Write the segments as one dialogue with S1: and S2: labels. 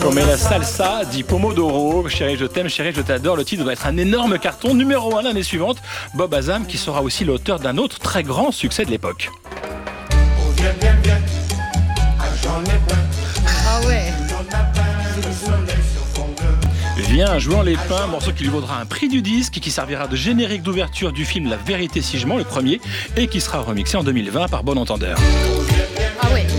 S1: Comme la salsa dit Pomodoro, Chérie je t'aime, chérie je t'adore, le titre doit être un énorme carton, numéro 1 l'année suivante. Bob Azam qui sera aussi l'auteur d'un autre très grand succès de l'époque.
S2: Oh, viens, viens, viens, j'en ai plein.
S3: Ah ouais.
S1: Viens, jouant les pains, morceau qui lui vaudra un prix du disque, qui servira de générique d'ouverture du film La Vérité si je mens, le premier, et qui sera remixé en 2020 par Bon Entendeur.
S3: Ah ouais.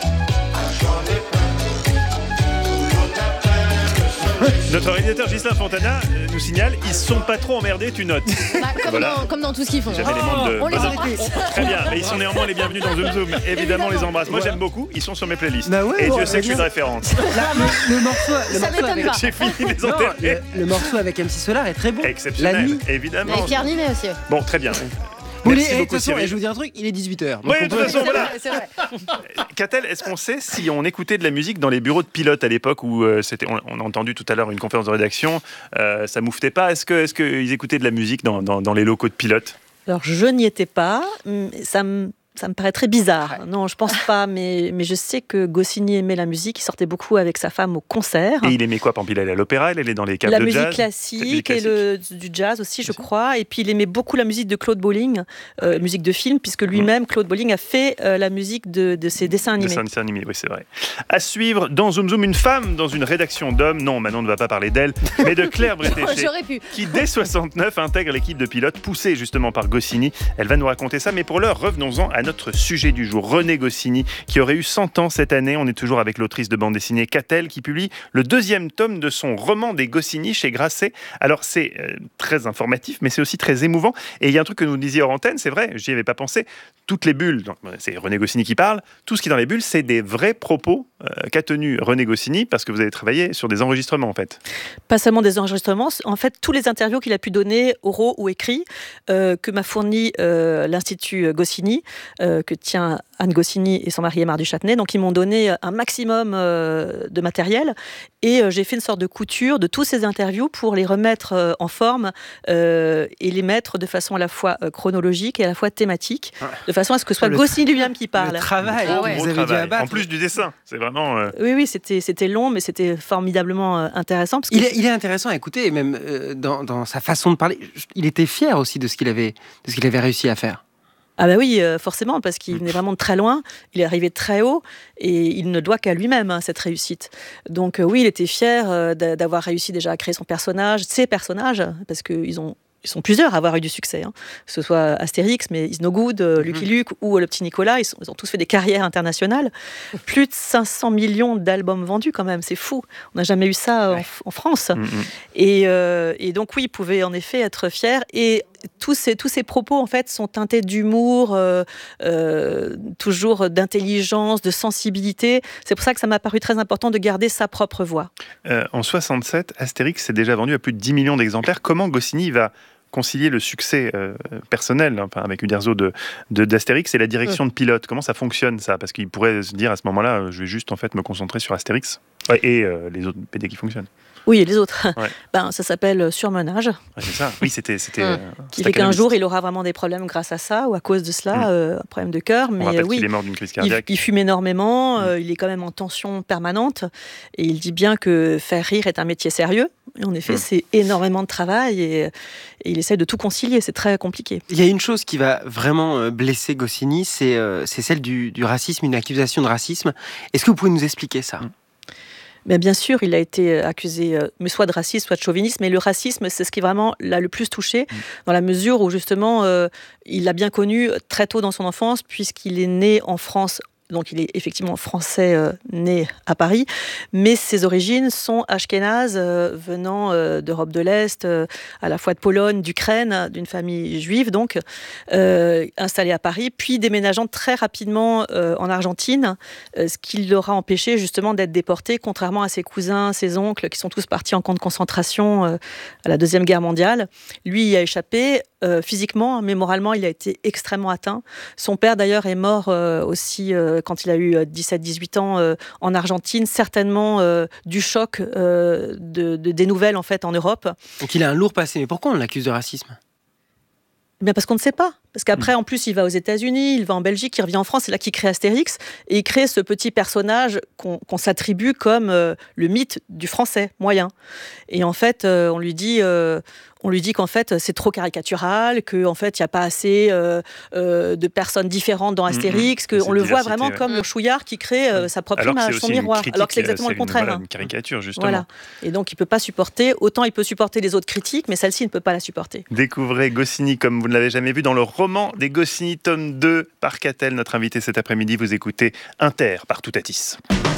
S4: Notre réalisateur Ghislain Fontana nous signale, ils se sont pas trop emmerdés, tu notes.
S3: Bah, comme dans tout ce qu'ils font.
S4: J'avais les membres de...
S3: On les embrasse.
S4: Très bien, mais ils sont néanmoins les bienvenus dans Zoom Zoom. Évidemment, on les embrasse. Moi, j'aime beaucoup. Ils sont sur mes playlists.
S5: Bah ouais,
S4: et
S5: bon,
S4: Dieu sait que je suis de
S5: bien.
S4: référence.
S5: Là, le morceau
S3: m'étonne
S5: avec...
S3: pas.
S4: J'ai fini les
S5: Non,
S4: enterrer.
S5: le morceau avec MC Solar est très bon. La
S4: Exceptionnel,
S5: nuit.
S4: évidemment.
S3: Avec Pierre Ninet aussi.
S4: Bon, très bien.
S5: Vous
S4: Merci
S5: voulez, de
S4: beaucoup,
S5: toute façon,
S4: Cyril.
S5: je vous dis un truc, il est 18h.
S4: Oui, de toute façon, voilà.
S3: C'est vrai.
S4: Catel, est-ce qu'on sait si on écoutait de la musique dans les bureaux de pilotes à l'époque où c'était, on a entendu tout à l'heure une conférence de rédaction, ça mouftait pas. Est-ce qu'ils écoutaient de la musique dans les locaux de pilotes?
S6: Alors, je n'y étais pas. Ça me paraît très bizarre. Non, je pense pas, mais je sais que Goscinny aimait la musique. Il sortait beaucoup avec sa femme au concert.
S4: Et il aimait quoi? Par exemple, il allait à l'opéra, il allait dans les caves
S6: La
S4: de
S6: musique
S4: jazz.
S6: classique et du jazz aussi, je crois. Et puis, il aimait beaucoup la musique de Claude Bolling, musique de film, puisque lui-même, Claude Bolling, a fait la musique de ses dessins animés.
S4: Dessin animé, oui, c'est vrai. À suivre dans Zoom Zoom, une femme dans une rédaction d'hommes. Non, Manon ne va pas parler d'elle, mais de Claire Bretéché,
S3: J'aurais pu.
S4: qui dès 69 intègre l'équipe de pilotes, poussée justement par Goscinny. Elle va nous raconter ça, mais pour l'heure, revenons-en à notre sujet du jour. René Goscinny, qui aurait eu 100 ans cette année. On est toujours avec l'autrice de bande dessinée Catel, qui publie le 2e tome de son roman des Goscinny chez Grasset. Alors c'est très informatif, mais c'est aussi très émouvant. Et il y a un truc que nous disiez hors antenne, c'est vrai, j'y avais pas pensé. Toutes les bulles, donc, c'est René Goscinny qui parle, tout ce qui est dans les bulles, c'est des vrais propos qu'a tenu René Goscinny, parce que vous avez travaillé sur des enregistrements en fait.
S6: Pas seulement des enregistrements, en fait, tous les interviews qu'il a pu donner, oraux ou écrits, que m'a fourni l'Institut Goscinny, que tient Anne Goscinny et son mari Aymar du Châtenay. Donc, ils m'ont donné un maximum de matériel et j'ai fait une sorte de couture de tous ces interviews pour les remettre en forme et les mettre de façon à la fois chronologique et à la fois thématique, de façon à ce que ce soit Goscinny lui-même qui parle.
S5: Le travail,
S3: Ah ouais.
S5: vous
S4: Gros
S5: avez dû
S4: travail.
S5: abattre.
S4: En plus du dessin, c'est vraiment...
S6: Oui, c'était long, mais c'était formidablement intéressant. Parce que
S5: Il est intéressant à écouter, et même dans sa façon de parler. Il était fier aussi de ce qu'il avait réussi à faire.
S6: Ah bah oui, forcément, parce qu'il venait vraiment de très loin, il est arrivé très haut, et il ne doit qu'à lui-même, cette réussite. Donc oui, il était fier d'avoir réussi déjà à créer ses personnages, parce qu'ils sont plusieurs à avoir eu du succès, hein. Que ce soit Astérix, mais Is No Good, Lucky Luke ou le petit Nicolas, ils ont tous fait des carrières internationales. Plus de 500 millions d'albums vendus quand même, c'est fou. On n'a jamais eu ça en France. Et donc oui, il pouvait en effet être fier. Et tous ces propos en fait sont teintés d'humour, toujours d'intelligence, de sensibilité. C'est pour ça que ça m'a paru très important de garder sa propre voix.
S4: En 67, Astérix s'est déjà vendu à plus de 10 millions d'exemplaires. Comment Goscinny va concilier le succès personnel, enfin, avec Uderzo d'Astérix et la direction de pilote? Comment ça fonctionne ça? Parce qu'il pourrait se dire à ce moment-là, je vais juste en fait me concentrer sur Astérix et les autres BD qui fonctionnent.
S6: Oui, et les autres.
S4: Ouais.
S6: Ça s'appelle surmenage.
S4: Ouais, c'est ça. Oui, c'était.
S6: Qui fait qu'un jour, il aura vraiment des problèmes grâce à ça ou à cause de cela, un problème de cœur.
S4: On
S6: Mais
S4: rappelle
S6: oui,
S4: qu'il est mort d'une crise cardiaque.
S6: il fume énormément, il est quand même en tension permanente. Et il dit bien que faire rire est un métier sérieux. Et en effet, c'est énormément de travail et il essaie de tout concilier. C'est très compliqué.
S5: Il y a une chose qui va vraiment blesser Goscinny, c'est celle du racisme, une accusation de racisme. Est-ce que vous pouvez nous expliquer ça?
S6: Mais bien sûr, il a été accusé mais soit de racisme, soit de chauvinisme. Mais le racisme, c'est ce qui vraiment l'a le plus touché, dans la mesure où justement, il l'a bien connu très tôt dans son enfance, puisqu'il est né en France. Donc il est effectivement français, né à Paris, mais ses origines sont ashkénazes, venant d'Europe de l'Est, à la fois de Pologne, d'Ukraine, d'une famille juive, donc installée à Paris, puis déménageant très rapidement en Argentine, ce qui l'aura empêché justement d'être déporté, contrairement à ses cousins, ses oncles, qui sont tous partis en camp de concentration à la Deuxième Guerre mondiale. Lui y a échappé. Physiquement, mais moralement, il a été extrêmement atteint. Son père, d'ailleurs, est mort aussi quand il a eu 17-18 ans en Argentine, certainement du choc des nouvelles, en fait, en Europe.
S5: Donc il a un lourd passé. Mais pourquoi on l'accuse de racisme?
S6: Eh bien parce qu'on ne sait pas. Parce qu'après, en plus, il va aux États-Unis, il va en Belgique, il revient en France, c'est là qu'il crée Astérix, et il crée ce petit personnage qu'on s'attribue comme le mythe du français moyen. Et en fait, on lui dit qu'en fait c'est trop caricatural, qu'en fait il n'y a pas assez de personnes différentes dans Astérix, qu'on le voit vraiment comme le chouillard qui crée sa propre image, son miroir, alors que c'est exactement le contraire.
S4: Voilà, une caricature justement.
S6: Voilà. Et donc il ne peut pas supporter, autant il peut supporter les autres critiques, mais celle-ci ne peut pas la supporter.
S4: Découvrez Goscinny comme vous ne l'avez jamais vu dans le roman des Goscinny, tome 2 par Catel, notre invité cet après-midi. Vous écoutez Inter par Toutatis.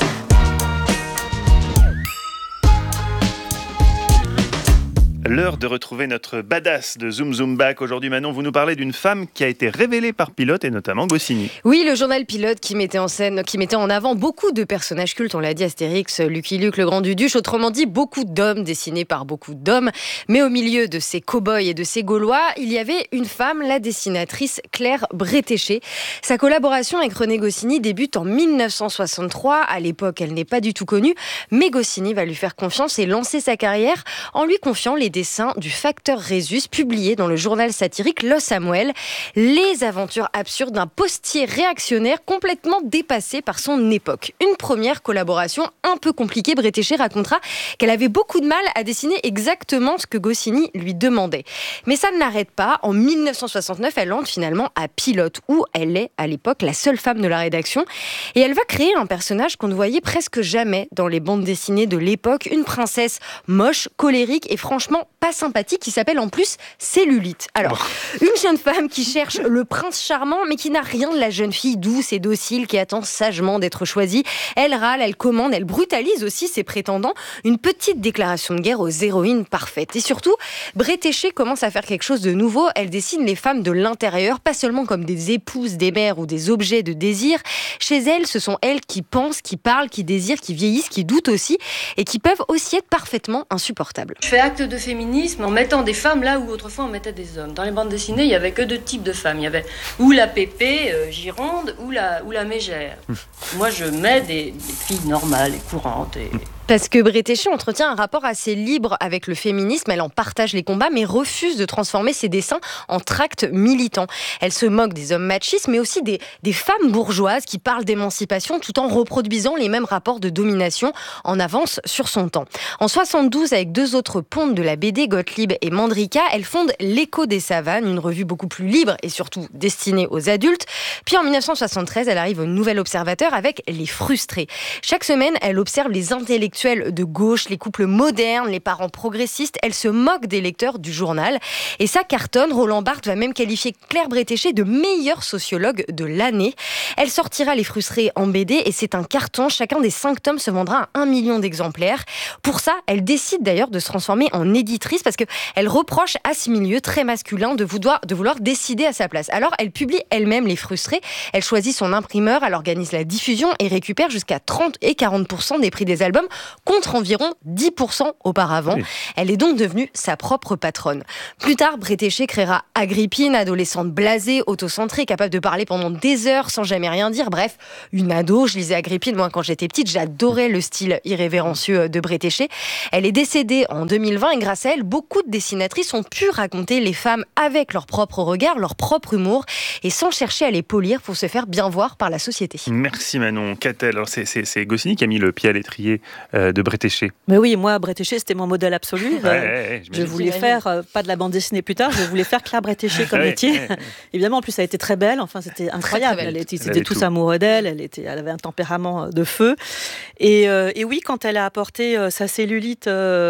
S4: L'heure de retrouver notre badass de Zoom Zoom Back. Aujourd'hui, Manon, vous nous parlez d'une femme qui a été révélée par Pilote et notamment Goscinny.
S7: Oui, le journal Pilote qui mettait en avant beaucoup de personnages cultes. On l'a dit, Astérix, Lucky Luke, le Grand Duduche. Autrement dit, beaucoup d'hommes dessinés par beaucoup d'hommes. Mais au milieu de ces cow-boys et de ces Gaulois, il y avait une femme, la dessinatrice Claire Bretéché. Sa collaboration avec René Goscinny débute en 1963. À l'époque, elle n'est pas du tout connue, mais Goscinny va lui faire confiance et lancer sa carrière en lui confiant les dessins du facteur Rhésus, publié dans le journal satirique Le Samuel. Les aventures absurdes d'un postier réactionnaire complètement dépassé par son époque. Une première collaboration un peu compliquée. Bretéché racontera qu'elle avait beaucoup de mal à dessiner exactement ce que Goscinny lui demandait. Mais ça ne l'arrête pas. En 1969, elle entre finalement à Pilote, où elle est à l'époque la seule femme de la rédaction. Et elle va créer un personnage qu'on ne voyait presque jamais dans les bandes dessinées de l'époque. Une princesse moche, colérique et franchement pas sympathique, qui s'appelle en plus Cellulite. Alors, une jeune femme qui cherche le prince charmant, mais qui n'a rien de la jeune fille douce et docile qui attend sagement d'être choisie. Elle râle, elle commande, elle brutalise aussi ses prétendants. Une petite déclaration de guerre aux héroïnes parfaites. Et surtout, Bretéché commence à faire quelque chose de nouveau. Elle dessine les femmes de l'intérieur, pas seulement comme des épouses, des mères ou des objets de désir. Chez elle, ce sont elles qui pensent, qui parlent, qui désirent, qui vieillissent, qui doutent aussi, et qui peuvent aussi être parfaitement insupportables.
S8: Je fais acte de féminisme en mettant des femmes là où autrefois on mettait des hommes. Dans les bandes dessinées, il n'y avait que deux types de femmes. Il y avait ou la Pépé, Gironde, ou la Mégère. Moi, je mets des filles normales et courantes.
S7: Parce que Bretéché entretient un rapport assez libre avec le féminisme, elle en partage les combats, mais refuse de transformer ses dessins en tracts militants. Elle se moque des hommes machistes, mais aussi des femmes bourgeoises qui parlent d'émancipation tout en reproduisant les mêmes rapports de domination en avance sur son temps. En 72, avec deux autres pontes de la BD, Gottlieb et Mandrika, elle fonde L'Écho des Savanes, une revue beaucoup plus libre et surtout destinée aux adultes. Puis en 1973, elle arrive au Nouvel Observateur avec Les Frustrés. Chaque semaine, elle observe les intellectuels de gauche, les couples modernes, les parents progressistes. Elle se moque des lecteurs du journal. Et ça cartonne. Roland Barthes va même qualifier Claire Bretéché de meilleure sociologue de l'année. Elle sortira Les Frustrés en BD et c'est un carton. Chacun des 5 tomes se vendra à 1 million d'exemplaires. Pour ça, elle décide d'ailleurs de se transformer en éditrice parce qu'elle reproche à ce milieu très masculin de vouloir décider à sa place. Alors, elle publie elle-même Les Frustrés. Elle choisit son imprimeur, elle organise la diffusion et récupère jusqu'à 30 et 40% des prix des albums, contre environ 10% auparavant. Oui. Elle est donc devenue sa propre patronne. Plus tard, Bretéché créera Agrippine, adolescente blasée, autocentrée, capable de parler pendant des heures sans jamais rien dire. Bref, une ado. Je lisais Agrippine, moi, quand j'étais petite. J'adorais le style irrévérencieux de Bretéché. Elle est décédée en 2020 et grâce à elle, beaucoup de dessinatrices ont pu raconter les femmes avec leur propre regard, leur propre humour et sans chercher à les polir pour se faire bien voir par la société.
S4: Merci Manon. Catel, alors c'est Goscinny qui a mis le pied à l'étrier de Bretéché.
S6: Mais oui, moi, Bretéché, c'était mon modèle absolu. Je voulais faire, pas de la bande dessinée plus tard, je voulais faire Claire Bretéché comme métier. Évidemment, en plus, elle était très belle, enfin, c'était incroyable. Ils étaient tous amoureux d'elle, elle avait un tempérament de feu. Et oui, quand elle a apporté sa cellulite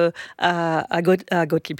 S6: à Gottlieb,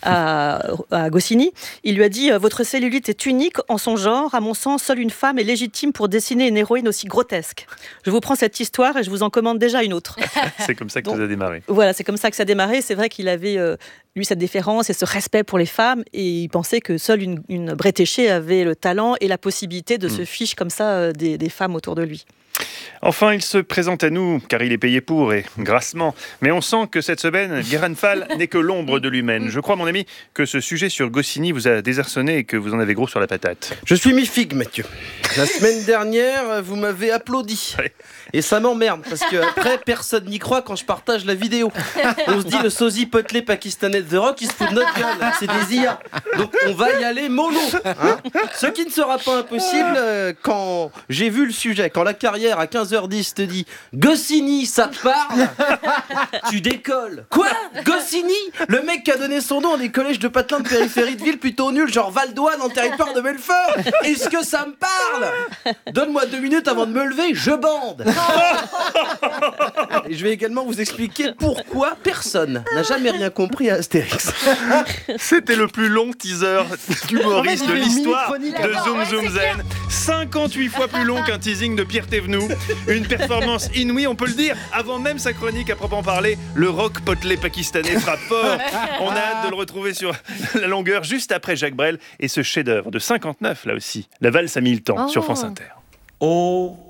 S6: à Goscinny, il lui a dit « Votre cellulite est unique en son genre. À mon sens, seule une femme est légitime pour dessiner une héroïne aussi grotesque. Je vous prends cette histoire et je vous en commande déjà une autre. »
S4: C'est comme ça que ça a démarré.
S6: Voilà, c'est comme ça que ça a démarré. C'est vrai qu'il avait, lui, cette déférence et ce respect pour les femmes et il pensait que seule une Bretéché avait le talent et la possibilité de se fiche comme ça des femmes autour de lui.
S4: Enfin, il se présente à nous, car il est payé pour, et grassement. Mais on sent que cette semaine, Guérin Fall n'est que l'ombre de l'humaine. Je crois, mon ami, que ce sujet sur Goscinny vous a désarçonné et que vous en avez gros sur la patate.
S9: Je suis mi-figue, Mathieu. La semaine dernière, vous m'avez applaudi.
S4: Ouais.
S9: Et ça m'emmerde, parce que après, personne n'y croit quand je partage la vidéo. On se dit, le sosie potelé pakistanais de The Rock, il se fout de notre gueule. C'est des IA. Donc on va y aller mollo. Hein. Ce qui ne sera pas impossible quand j'ai vu le sujet. Quand la carrière à 15h10 te dit Goscinny, ça te parle, tu décolles. Quoi? Goscinny? Le mec qui a donné son nom à des collèges de patelins de périphérie de ville plutôt nuls, genre Val d'Oie dans le territoire de Belfort. Est-ce que ça me parle? Donne-moi 2 minutes avant de me lever, je bande. Et je vais également vous expliquer pourquoi personne n'a jamais rien compris à Astérix.
S4: C'était le plus long teaser d'humoriste de
S9: En fait, il fait une
S4: l'histoire
S9: mini-chronique.
S4: de Zoom Zoom Zen. 58 fois plus long qu'un teasing de Pierre Thévenoud. Une performance inouïe, on peut le dire. Avant même sa chronique à proprement parler, le rock potelé pakistanais frappe fort. On a hâte de le retrouver sur la longueur juste après Jacques Brel et ce chef-d'œuvre de 59 là aussi. La valse à 1000 temps sur France Inter.
S2: Oh